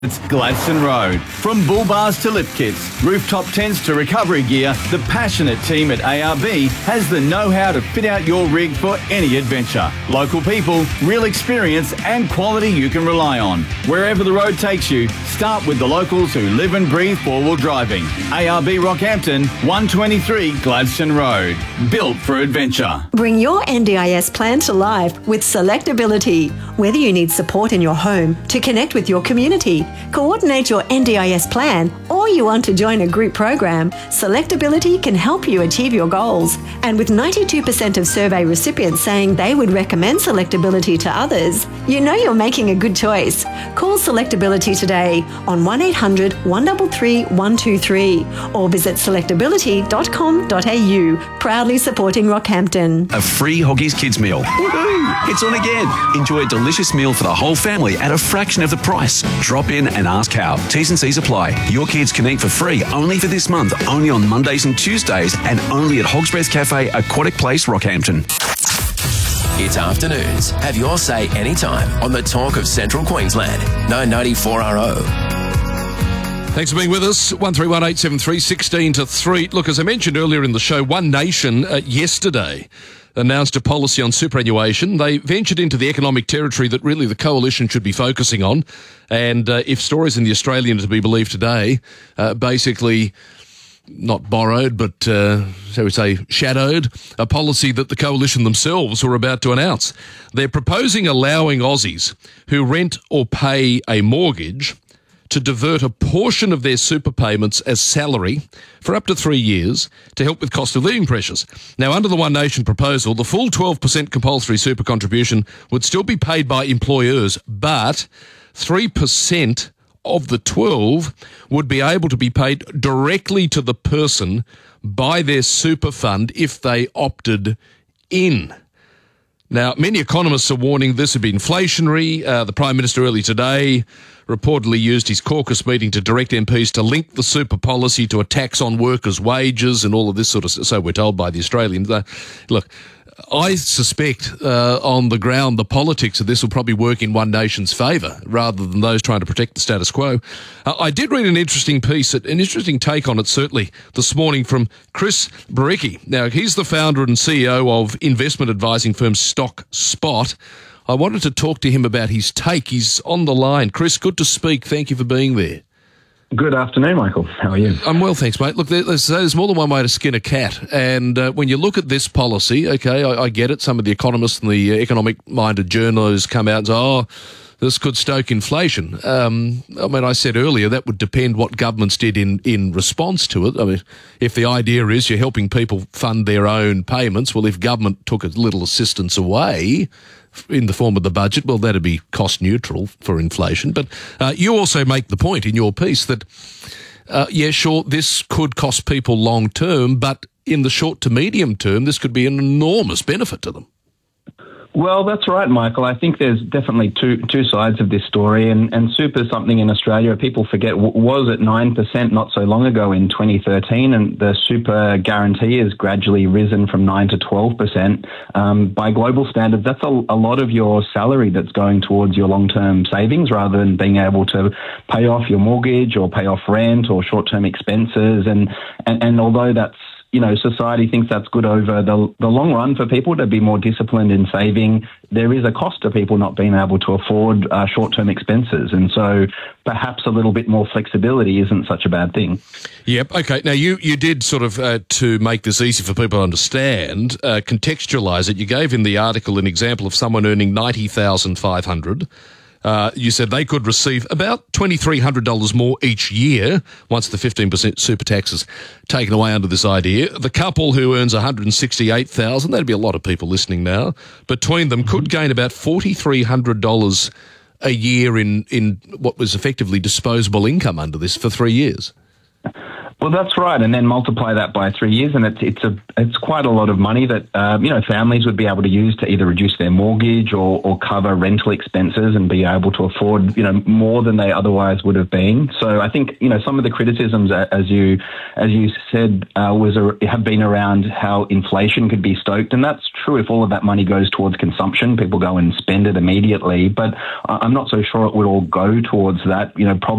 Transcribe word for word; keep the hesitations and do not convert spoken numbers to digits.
It's Gladstone Road. From bull bars to lift kits, rooftop tents to recovery gear, the passionate team at A R B has the know-how to fit out your rig for any adventure. Local people, real experience and quality you can rely on. Wherever the road takes you, start with the locals who live and breathe four-wheel driving. A R B Rockhampton, one twenty-three Gladstone Road. Built for adventure. Bring your N D I S plan to life with Selectability. Whether you need support in your home, to connect with your community, coordinate your N D I S plan, or you want to join a group program, Selectability can help you achieve your goals. And with ninety-two percent of survey recipients saying they would recommend Selectability to others, you know you're making a good choice. Call Selectability today on one eight hundred, one three three, one two three or visit selectability dot com dot a u. Proudly supporting Rockhampton. A free Hoggies Kids meal. Woohoo! It's on again. Enjoy a delicious meal for the whole family at a fraction of the price. Drop in and ask how. T's and C's apply. Your kids can eat for free only for this month, only on Mondays and Tuesdays, and only at Hog's Breath Cafe, Aquatic Place, Rockhampton. It's afternoons. Have your say anytime on the talk of Central Queensland. nine ninety-four R O. Thanks for being with us. one three one eight seven three, sixteen to three. Look, as I mentioned earlier in the show, One Nation uh, yesterday announced a policy on superannuation. They ventured into the economic territory that really the coalition should be focusing on. And uh, if stories in the Australian are to be believed today, uh, basically not borrowed, but, uh, shall we say, shadowed a policy that the coalition themselves were about to announce. They're proposing allowing Aussies who rent or pay a mortgage to divert a portion of their super payments as salary for up to three years to help with cost of living pressures. Now, under the One Nation proposal, the full twelve percent compulsory super contribution would still be paid by employers, but three percent of the twelve would be able to be paid directly to the person by their super fund if they opted in. Now, many economists are warning this would be inflationary. Uh, the Prime Minister early today reportedly used his caucus meeting to direct M Ps to link the super policy to a tax on workers' wages and all of this sort of, so we're told by the Australians. Uh, look, I suspect uh, on the ground the politics of this will probably work in One Nation's favour rather than those trying to protect the status quo. Uh, I did read an interesting piece, an interesting take on it certainly this morning from Chris Baricki. Now, he's the founder and C E O of investment advising firm Stock Spot. I wanted to talk to him about his take. He's on the line. Chris, good to speak. Thank you for being there. Good afternoon, Michael. How are you? I'm well, thanks, mate. Look, there's, there's more than one way to skin a cat. And uh, when you look at this policy, okay, I, I get it. Some of the economists and the economic-minded journalists come out and say, oh, this could stoke inflation. Um, I mean, I said earlier that would depend what governments did in, in response to it. I mean, if the idea is you're helping people fund their own payments, well, if government took a little assistance away in the form of the budget, well, that'd be cost neutral for inflation. But uh, you also make the point in your piece that, uh, yeah, sure, this could cost people long term, but in the short to medium term, this could be an enormous benefit to them. Well, that's right, Michael. I think there's definitely two two sides of this story, and, and super is something in Australia people forget w- was at nine percent not so long ago in twenty thirteen, and the super guarantee has gradually risen from nine to twelve percent. Um, by global standards, that's a, a lot of your salary that's going towards your long-term savings rather than being able to pay off your mortgage or pay off rent or short-term expenses. And, and, and although that's you know, society thinks that's good over the the long run for people to be more disciplined in saving, there is a cost to people not being able to afford uh, short-term expenses. And so perhaps a little bit more flexibility isn't such a bad thing. Yep. Okay. Now, you, you did sort of, uh, to make this easy for people to understand, uh, contextualise it. You gave in the article an example of someone earning ninety thousand five hundred dollars. Uh, you said they could receive about two thousand three hundred dollars more each year once the fifteen percent super tax is taken away under this idea. The couple who earns one hundred sixty-eight thousand dollars, that'd be a lot of people listening now, between them could gain about four thousand three hundred dollars a year in, in what was effectively disposable income under this for three years. Well, that's right, and then multiply that by three years, and it's it's a it's quite a lot of money that uh, you know families would be able to use to either reduce their mortgage or, or cover rental expenses and be able to afford you know more than they otherwise would have been. So I think you know some of the criticisms, as you as you said, uh, was a, have been around how inflation could be stoked, and that's true if all of that money goes towards consumption. People go and spend it immediately, but I'm not so sure it would all go towards that. You know, probably.